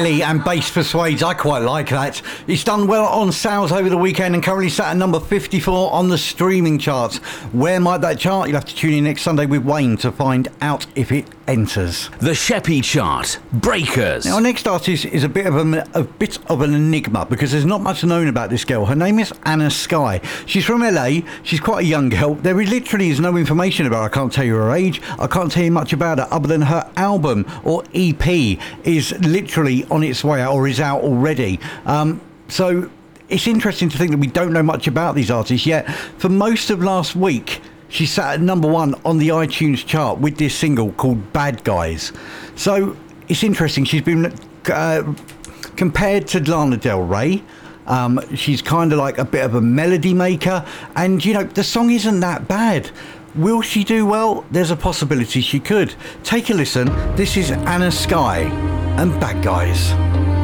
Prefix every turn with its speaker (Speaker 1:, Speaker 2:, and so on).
Speaker 1: Kelly and Bass Persuades. I quite like that. It's done well on sales over the weekend and currently sat at number 54 on the streaming charts. Where might that chart? You'll have to tune in next Sunday with Wayne to find out if it enters.
Speaker 2: The Sheppy Chart. Breakers.
Speaker 1: Now, our next artist is a bit of an enigma because there's not much known about this girl. Her name is Anna Sky. She's from LA. She's quite a young girl. There literally is no information about her. I can't tell you her age. I can't tell you much about her other than her album or EP is literally on its way out or is out already. So it's interesting to think that we don't know much about these artists yet. For most of last week, she sat at number 1 on the iTunes chart with this single called Bad Guys. So it's interesting. She's been compared to Lana Del Rey. She's kind of like a bit of a melody maker. And, you know, the song isn't that bad. Will she do well? There's a possibility she could. Take a listen. This is Anna Sky and Bad Guys.